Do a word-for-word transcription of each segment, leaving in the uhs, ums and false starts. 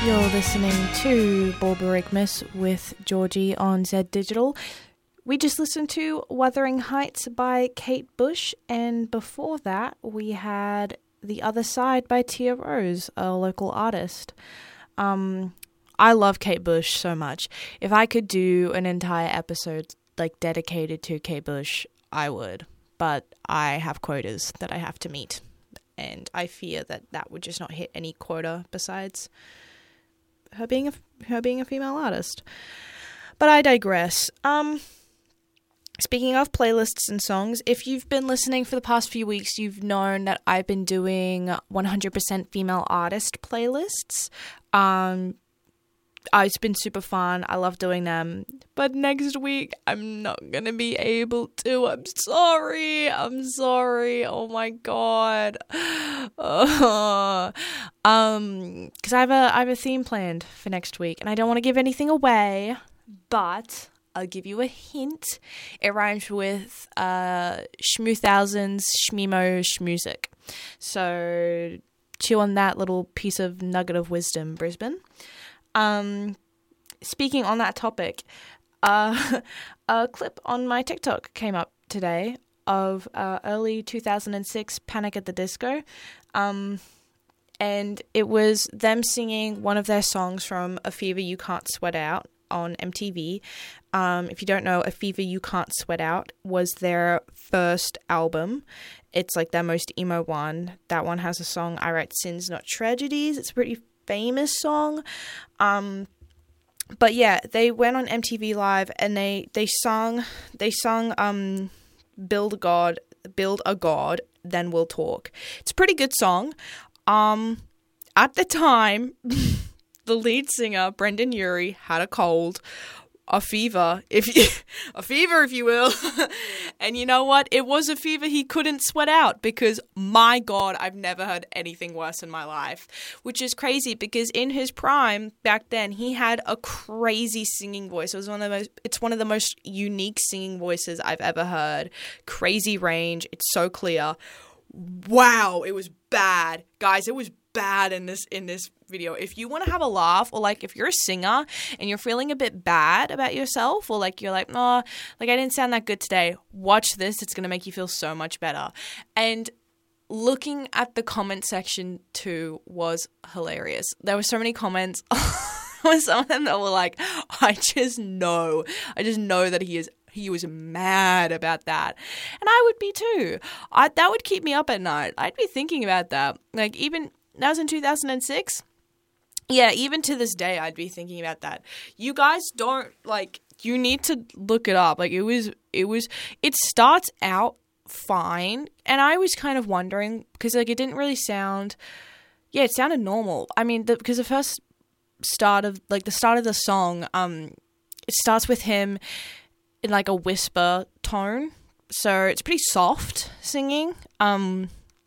You're listening to Borborygmus with Georgie on Z Digital. We just listened to Wuthering Heights by Kate Bush, and before that we had The Other Side by Tia Rose, a local artist. Um, I love Kate Bush so much. If I could do an entire episode like dedicated to Kate Bush, I would. But I have quotas that I have to meet, and I fear that that would just not hit any quota besides her being a her being a female artist. But I digress. Um, speaking of playlists and songs, if you've been listening for the past few weeks, you've known that I've been doing one hundred percent female artist playlists. Um, it's been super fun. I love doing them. But next week, I'm not going to be able to. I'm sorry. I'm sorry. Oh my God. Uh, um, because I have a I have a theme planned for next week, and I don't want to give anything away, but I'll give you a hint. It rhymes with uh Shmoo Thousands, Shmemo, Shmusic. So chew on that little piece of nugget of wisdom, Brisbane. Um, speaking on that topic, uh, a clip on my TikTok came up today of uh, early two thousand six Panic at the Disco, um, and it was them singing one of their songs from A Fever You Can't Sweat Out on M T V. Um, if you don't know, A Fever You Can't Sweat Out was their first album. It's like their most emo one. That one has a song, I Write Sins Not Tragedies. It's a pretty famous song. Um, but yeah, they went on M T V Live and they, they sung, they sung, um, Build a God, Build a God, Then We'll Talk. It's a pretty good song. Um, at the time, the lead singer, Brendan Urie, had a cold, a fever, if you, a fever, if you will. And you know what? It was a fever he couldn't sweat out because, my God, I've never heard anything worse in my life, which is crazy because in his prime back then, he had a crazy singing voice. It was one of the most, it's one of the most unique singing voices I've ever heard. Crazy range. It's so clear. Wow. It was bad. Guys, it was bad in this in this video. If you want to have a laugh, or like if you're a singer and you're feeling a bit bad about yourself, or like you're like, oh, like I didn't sound that good today, watch this. It's going to make you feel so much better. And looking at the comment section too was hilarious. There were so many comments. Some of them that were like, I just know, I just know that he is He was mad about that. And I would be too. I, that would keep me up at night. I'd be thinking about that. Like, even, that was in two thousand six. Yeah, even to this day, I'd be thinking about that. You guys don't, like, you need to look it up. Like, it was, it was, it starts out fine. And I was kind of wondering, because, like, it didn't really sound, yeah, it sounded normal. I mean, the, because the first start of, like, the start of the song, um, it starts with him in like a whisper tone, so it's pretty soft singing. Um,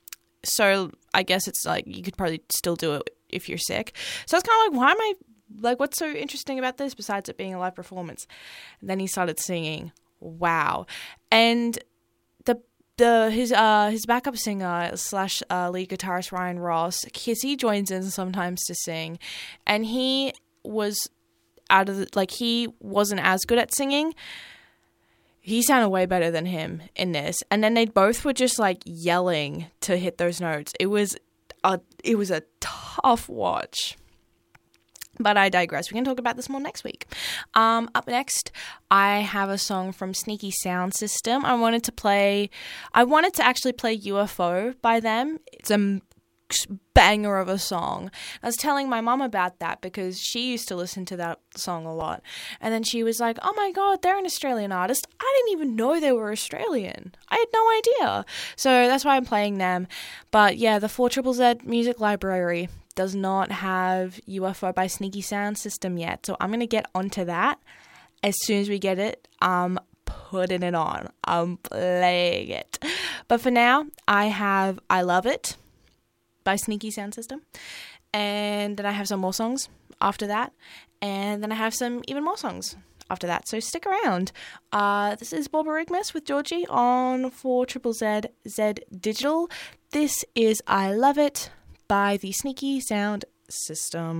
so I guess it's like you could probably still do it if you're sick. So I was kind of like, why am I like, what's so interesting about this besides it being a live performance? And then he started singing, wow, and the the his uh his backup singer slash uh, lead guitarist Ryan Ross, he joins in sometimes to sing, and he was out of the, like he wasn't as good at singing. He sounded way better than him in this. And then they both were just like yelling to hit those notes. It was a, it was a tough watch. But I digress. We can talk about this more next week. Um, up next, I have a song from Sneaky Sound System. I wanted to play, I wanted to actually play U F O by them. It's a banger of a song. I was telling my mom about that because she used to listen to that song a lot, and then she was like, oh my God, they're an Australian artist. I didn't even know they were Australian. I had no idea. So that's why I'm playing them. But yeah, the four Z Z Z music library does not have U F O by Sneaky Sound System yet, so I'm going to get onto that as soon as we get it. Um putting it on. I'm playing it. But for now, I have I Love It by Sneaky Sound System, and then I have some more songs after that, and then I have some even more songs after that, so stick around. Uh, this is Borborygmus with Georgie on four Z Z Z Digital. This is I Love It by the Sneaky Sound System.